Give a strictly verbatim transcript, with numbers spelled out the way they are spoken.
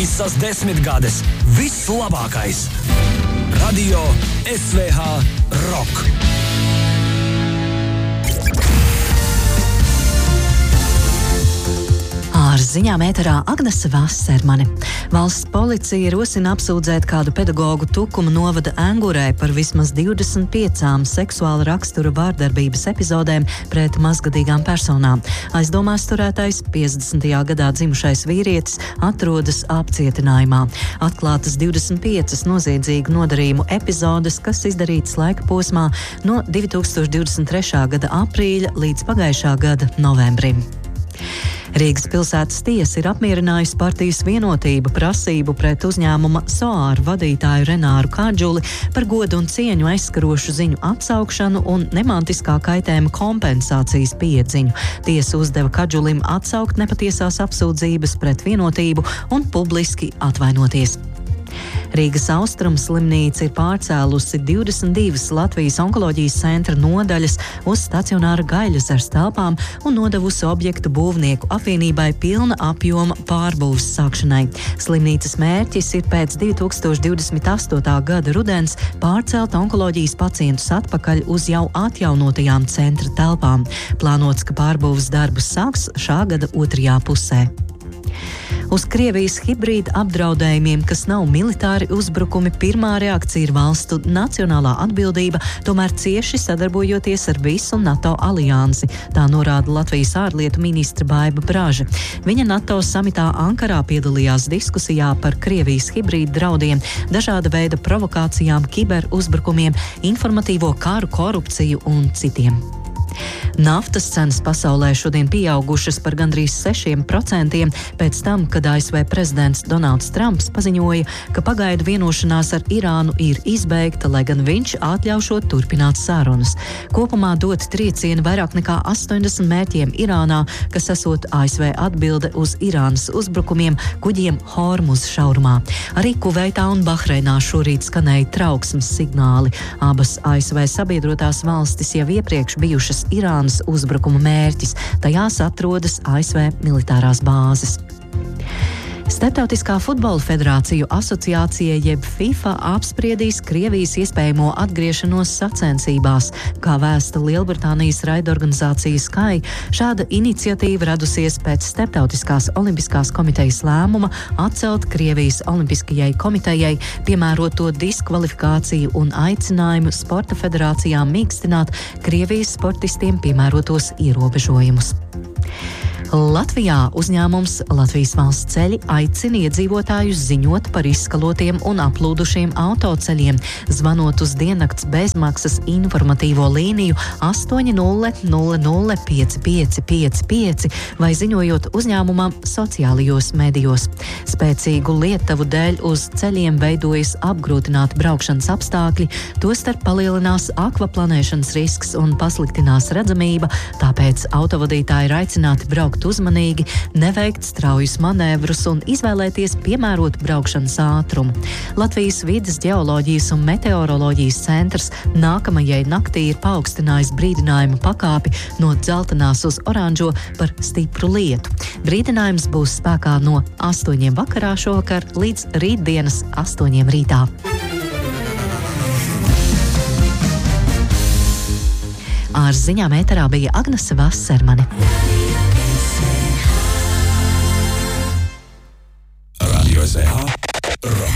Visas desmitgades, viss labākais. Radio S V H Rock. Ar ziņām ēterā Agnese Vasermane. Valsts policija rosina apsūdzēt kādu pedagogu Tukuma novada Engurē par vismaz divdesmit piecām seksuāla rakstura vārdarbības epizodēm pret mazgadīgām personām. Aizdomās turētais piecdesmitajā gadā dzimušais vīrietis atrodas apcietinājumā. Atklātas divdesmit piecas noziedzīgu nodarījumu epizodes, kas izdarītas laika posmā no divi tūkstoši divdesmit trešā gada aprīļa līdz pagājušā gada novembrim. Rīgas pilsētas tiesa ir apmierinājusi partijas Vienotība prasību pret uzņēmuma Soāru vadītāju Renāru Kadžuli par godu un cieņu aizskarošu ziņu atsaukšanu un nemantiskā kaitējuma kompensācijas piedziņu. Tiesa uzdeva Kadžulim atsaukt nepatiesās apsūdzības pret Vienotību un publiski atvainoties. Rīgas Austrumu slimnīca ir pārcēlusi divdesmit divas Latvijas onkoloģijas centra nodaļas uz stacionāra Gaļasars telpām un nodevusi objektu būvnieku apvienībai pilna apjoma pārbūves sākšanai. Slimnīcas mērķis ir pēc divi tūkstoši divdesmit astotā gada rudens pārcelt onkoloģijas pacientus atpakaļ uz jau atjaunotajām centra telpām. Plānots, ka pārbūves darbus sāks šā gada otrajā pusē. Uz Krievijas hibrīda apdraudējumiem, kas nav militāri uzbrukumi, pirmā reakcija ir valstu nacionālā atbildība, tomēr cieši sadarbojoties ar visu NATO aliansi. Tā norāda Latvijas ārlietu ministra Baiba Braža. Viņa NATO samitā Ankarā piedalījās diskusijā par Krievijas hibrīda draudiem, dažāda veida provokācijām, kiberuzbrukumiem, informatīvo karu, korupciju un citiem. Naftas cenas pasaulē šodien pieaugušas par gandrīz sešiem procentiem pēc tam, kad A S V prezidents Donalds Trumps paziņoja, ka pagaidu vienošanās ar Irānu ir izbeigta, lai gan viņš atļaušot turpināt sarunas. Kopumā dot triecieni vairāk nekā astoņdesmit mērķiem Irānā, kas esot A S V atbilde uz Irānas uzbrukumiem kuģiem Hormuz šaurumā. Arī Kuveitā un Bahreinā šorīt skanēja trauksmes signāli. Abas A S V sabiedrotās valstis jau iepriekš bijušas Irānas uzbrukuma mērķis. Tajās atrodas A S V militārās bāzes. Starptautiskā futbola federāciju asociācija jeb FIFA apspriedīs Krievijas iespējamo atgriešanos sacensībās. Kā vēsta Lielbritānijas raidorganizācija Sky, šāda iniciatīva radusies pēc Starptautiskās olimpiskās komitejas lēmuma atcelt Krievijas olimpiskajai komitejai piemēroto diskvalifikāciju un aicinājumu sporta federācijām mīkstināt Krievijas sportistiem piemērotos ierobežojumus. Latvijā uzņēmums Latvijas valsts ceļi aicina iedzīvotājus ziņot par izskalotiem un aplūdušiem autoceļiem, zvanot uz diennakts bezmaksas informatīvo līniju astoņi nulle nulle nulle pieci pieci pieci pieci vai ziņojot uzņēmumam sociālajos medijos. Spēcīgu lietavu dēļ uz ceļiem veidojas apgrūtināti braukšanas apstākļi, tostarp palielinās akvaplanēšanas risks un pasliktinās redzamība, tāpēc autovadītāji ir aicināti braukt uzmanīgi, neveikt straujus manevrus un izvēlēties piemērotu braukšanas ātrumu. Latvijas vides ģeoloģijas un meteoroloģijas centrs nākamajai naktī ir paaugstinājis brīdinājumu pakāpi no dzeltenās uz oranžo par stipru lietu. Brīdinājums būs spēkā no astoņiem vakarā šovakar līdz rītdienas astoņiem rītā. Ar ziņām ēterā bija Agnese Vasermane. Radio S V H Rock.